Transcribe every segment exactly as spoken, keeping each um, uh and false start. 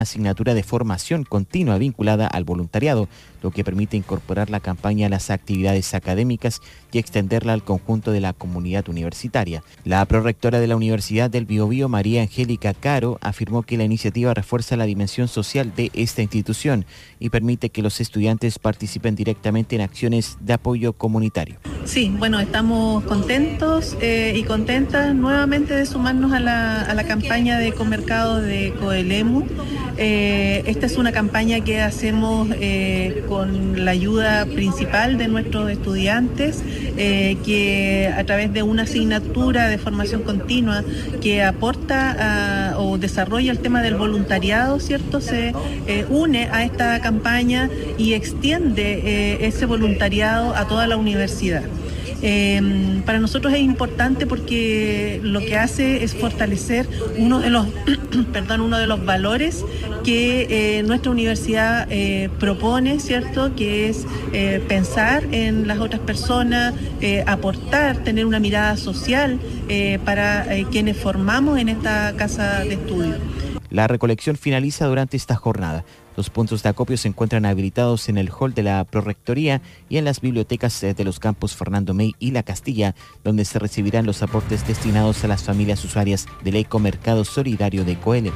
asignatura de formación continua vinculada al voluntariado, lo que permite incorporar la campaña a las actividades académicas y extenderla al conjunto de la comunidad universitaria. La prorectora de la Universidad del Biobío, María Angélica Caro, afirmó que la iniciativa refuerza la dimensión social de esta institución y permite que los estudiantes participen directamente en acciones de apoyo comunitario. Sí, bueno, estamos contentos eh, y contentas nuevamente de sumarnos a la, a la campaña de Ecomercado de Coelemu. Eh, esta es una campaña que hacemos eh, con la ayuda principal de nuestros estudiantes, eh, que a través de una asignatura de formación continua que aporta a, o desarrolla el tema del voluntariado, ¿cierto? Se eh, une a esta campaña y extiende eh, ese voluntariado a toda la universidad. Eh, para nosotros es importante porque lo que hace es fortalecer uno de los, perdón, uno de los valores que eh, nuestra universidad eh, propone, ¿cierto? Que es eh, pensar en las otras personas, eh, aportar, tener una mirada social eh, para eh, quienes formamos en esta casa de estudio. La recolección finaliza durante esta jornada. Los puntos de acopio se encuentran habilitados en el hall de la Prorrectoría y en las bibliotecas de los campus Fernando Mey y La Castilla, donde se recibirán los aportes destinados a las familias usuarias del Ecomercado Solidario de Coelemu.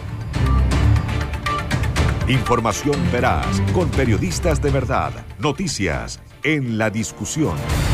Información veraz, con periodistas de verdad. Noticias en la discusión.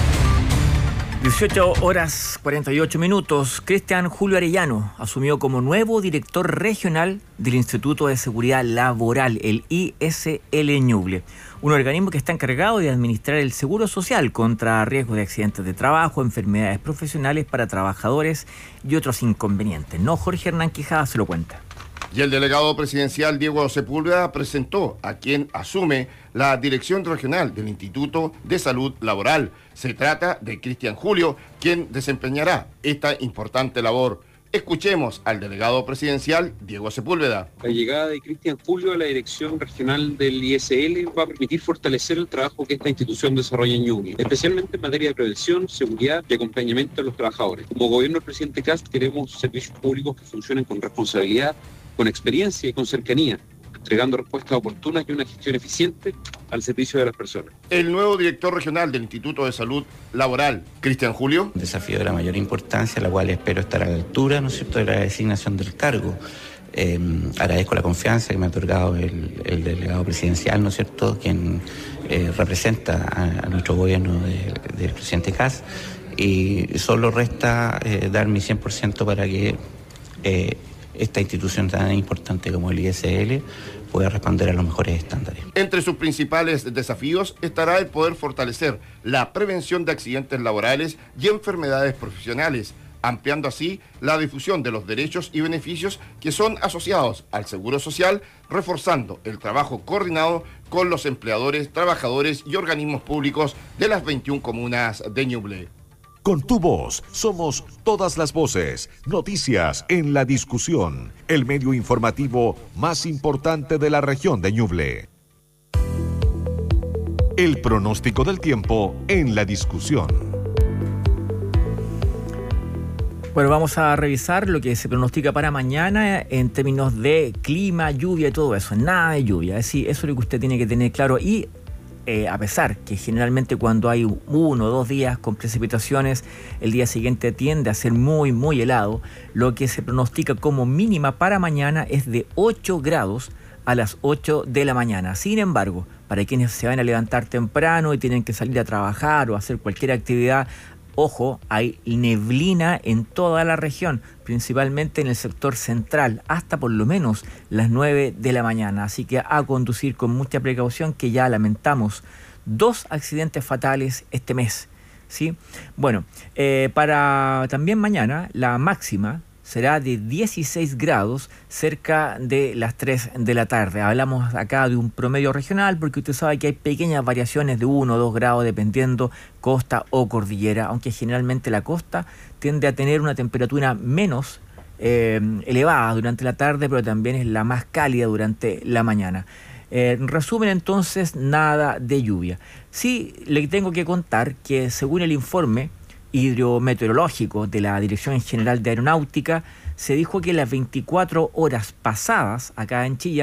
dieciocho horas cuarenta y ocho minutos. Cristian Julio Arellano asumió como nuevo director regional del Instituto de Seguridad Laboral, el I S L Ñuble, un organismo que está encargado de administrar el seguro social contra riesgos de accidentes de trabajo, enfermedades profesionales para trabajadores y otros inconvenientes. No, Jorge Hernán Quijada se lo cuenta. Y el delegado presidencial Diego Sepúlveda presentó a quien asume la dirección regional del Instituto de Salud Laboral. Se trata de Cristian Julio, quien desempeñará esta importante labor. Escuchemos al delegado presidencial Diego Sepúlveda. La llegada de Cristian Julio a la dirección regional del I S L va a permitir fortalecer el trabajo que esta institución desarrolla en Ñuble, especialmente en materia de prevención, seguridad y acompañamiento de los trabajadores. Como gobierno del presidente Kast queremos servicios públicos que funcionen con responsabilidad, con experiencia y con cercanía, entregando respuestas oportunas y una gestión eficiente al servicio de las personas. El nuevo director regional del Instituto de Salud Laboral, Cristian Julio. Un desafío de la mayor importancia, la cual espero estar a la altura, ¿no es cierto?, de la designación del cargo. Eh, agradezco la confianza que me ha otorgado el, el delegado presidencial, ¿no es cierto?, quien eh, representa a, a nuestro gobierno de, del presidente Kast, y solo resta eh, dar mi cien por ciento para que eh, esta institución tan importante como el I S L pueda responder a los mejores estándares. Entre sus principales desafíos estará el poder fortalecer la prevención de accidentes laborales y enfermedades profesionales, ampliando así la difusión de los derechos y beneficios que son asociados al seguro social, reforzando el trabajo coordinado con los empleadores, trabajadores y organismos públicos de las veintiuna comunas de Ñuble. Con tu voz, somos todas las voces. Noticias en la discusión. El medio informativo más importante de la región de Ñuble. El pronóstico del tiempo en la discusión. Bueno, vamos a revisar lo que se pronostica para mañana en términos de clima, lluvia y todo eso. Nada de lluvia. Es decir, eso es lo que usted tiene que tener claro. Y Eh, a pesar que generalmente cuando hay uno o dos días con precipitaciones, el día siguiente tiende a ser muy, muy helado, lo que se pronostica como mínima para mañana es de ocho grados a las ocho de la mañana. Sin embargo, para quienes se van a levantar temprano y tienen que salir a trabajar o hacer cualquier actividad, ojo, hay neblina en toda la región, principalmente en el sector central, hasta por lo menos las nueve de la mañana. Así que a conducir con mucha precaución, que ya lamentamos dos accidentes fatales este mes, ¿sí? Bueno, eh, para también mañana la máxima será de dieciséis grados cerca de las tres de la tarde. Hablamos acá de un promedio regional porque usted sabe que hay pequeñas variaciones de uno o dos grados dependiendo costa o cordillera, aunque generalmente la costa tiende a tener una temperatura menos eh, elevada durante la tarde, pero también es la más cálida durante la mañana. Eh, en resumen, entonces, nada de lluvia. Sí, le tengo que contar que según el informe hidrometeorológico de la Dirección General de Aeronáutica, se dijo que las veinticuatro horas pasadas acá en Chillán